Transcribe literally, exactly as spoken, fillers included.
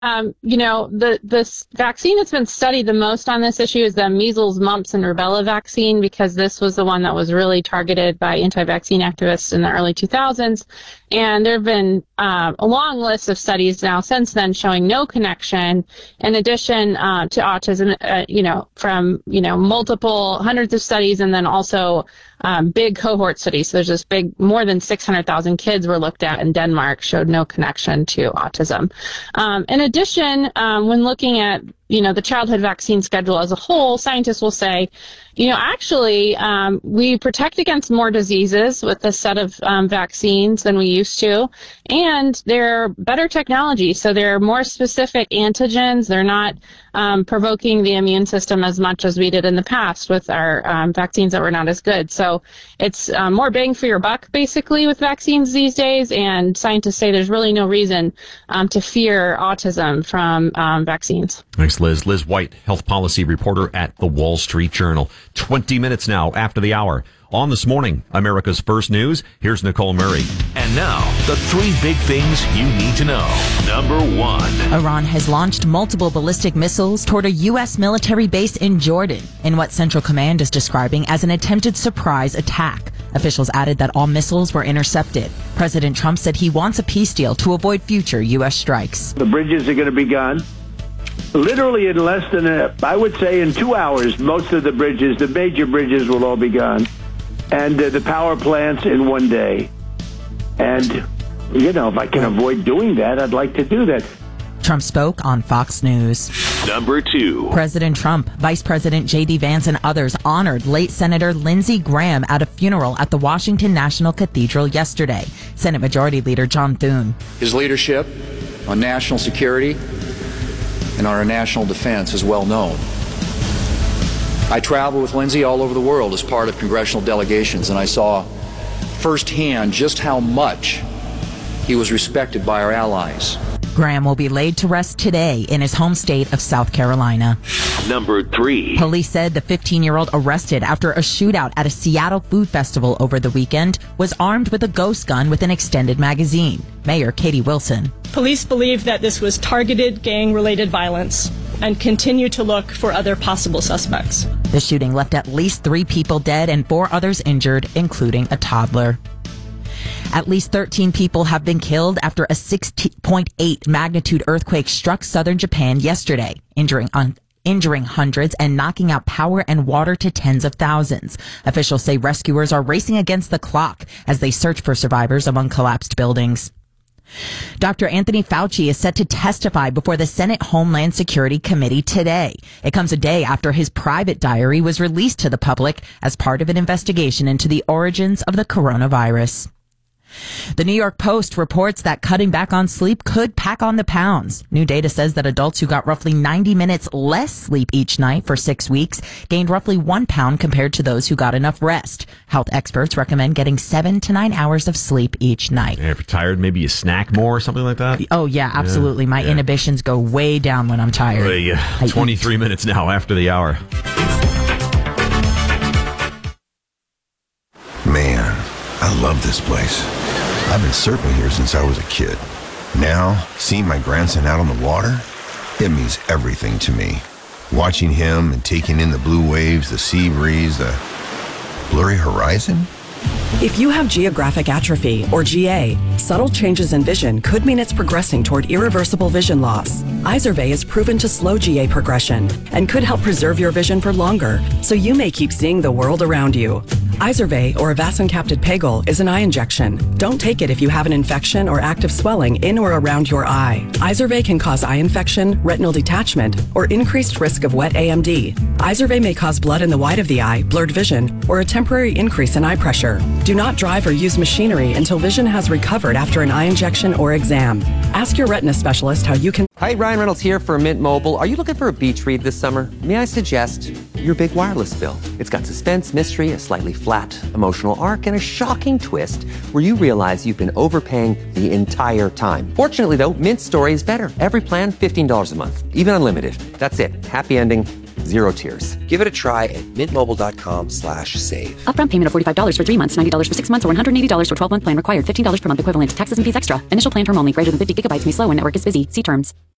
Um, you know, the this vaccine that's been studied the most on this issue is the measles, mumps, and rubella vaccine, because this was the one that was really targeted by anti-vaccine activists in the early two thousands. And there have been uh, a long list of studies now since then showing no connection, in addition uh, to autism, uh, you know, from, you know, multiple hundreds of studies, and then also um, big cohort studies. So there's this big, more than six hundred thousand kids were looked at in Denmark, showed no connection to autism. Um, in addition, um, when looking at, you know, the childhood vaccine schedule as a whole, scientists will say, you know, actually, um, we protect against more diseases with this set of um, vaccines than we used to, and they're better technology. So they're more specific antigens. They're not um, provoking the immune system as much as we did in the past with our um, vaccines that were not as good. So it's uh, more bang for your buck, basically, with vaccines these days, and scientists say there's really no reason um, to fear autism from um, vaccines. Thanks, Liz. Liz White, health policy reporter at the Wall Street Journal. twenty minutes now after the hour. On This Morning, America's First News, here's Nicole Murray. And now, the three big things you need to know. Number one. Iran has launched multiple ballistic missiles toward a U S military base in Jordan in what Central Command is describing as an attempted surprise attack. Officials added that all missiles were intercepted. President Trump said he wants a peace deal to avoid future U S strikes. The bridges are going to be gone. Literally in less than, a, I would say in two hours, most of the bridges, the major bridges will all be gone. And uh, the power plants in one day. And, you know, if I can avoid doing that, I'd like to do that. Trump spoke on Fox News. Number two. President Trump, Vice President J D Vance, and others honored late Senator Lindsey Graham at a funeral at the Washington National Cathedral yesterday. Senate Majority Leader John Thune. His leadership on national security and on our national defense is well known. I traveled with Lindsey all over the world as part of congressional delegations, and I saw firsthand just how much he was respected by our allies. Graham will be laid to rest today in his home state of South Carolina. Number three. Police said the fifteen-year-old arrested after a shootout at a Seattle food festival over the weekend was armed with a ghost gun with an extended magazine. Mayor Katie Wilson. Police believe that this was targeted gang-related violence and continue to look for other possible suspects. The shooting left at least three people dead and four others injured, including a toddler. At least thirteen people have been killed after a six point eight magnitude earthquake struck southern Japan yesterday, injuring un- injuring hundreds and knocking out power and water to tens of thousands. Officials say rescuers are racing against the clock as they search for survivors among collapsed buildings. Doctor Anthony Fauci is set to testify before the Senate Homeland Security Committee today. It comes a day after his private diary was released to the public as part of an investigation into the origins of the coronavirus. The New York Post reports that cutting back on sleep could pack on the pounds. New data says that adults who got roughly ninety minutes less sleep each night for six weeks gained roughly one pound compared to those who got enough rest. Health experts recommend getting seven to nine hours of sleep each night. And if you're tired, maybe you snack more or something like that? Oh, yeah, absolutely. My yeah. inhibitions go way down when I'm tired. Uh, yeah. twenty-three minutes now after the hour. Man, I love this place. I've been surfing here since I was a kid. Now, seeing my grandson out on the water, it means everything to me. Watching him and taking in the blue waves, the sea breeze, the blurry horizon. If you have geographic atrophy, or G A, subtle changes in vision could mean it's progressing toward irreversible vision loss. Izervay is proven to slow G A progression and could help preserve your vision for longer, so you may keep seeing the world around you. Izervay, or avacincaptad pegol, is an eye injection. Don't take it if you have an infection or active swelling in or around your eye. Izervay can cause eye infection, retinal detachment, or increased risk of wet A M D. Izervay may cause blood in the white of the eye, blurred vision, or a temporary increase in eye pressure. Do not drive or use machinery until vision has recovered after an eye injection or exam. Ask your retina specialist how you can... Hi, Ryan Reynolds here for Mint Mobile. Are you looking for a beach read this summer? May I suggest your big wireless bill? It's got suspense, mystery, a slightly flat emotional arc, and a shocking twist where you realize you've been overpaying the entire time. Fortunately, though, Mint's story is better. Every plan, fifteen dollars a month, even unlimited. That's it. Happy ending. Zero tears. Give it a try at mintmobile.com slash save. Upfront payment of forty-five dollars for three months, ninety dollars for six months, or one hundred eighty dollars for twelve-month plan required. fifteen dollars per month equivalent. Taxes and fees extra. Initial plan term only. Greater than fifty gigabytes may slow when network is busy. See terms.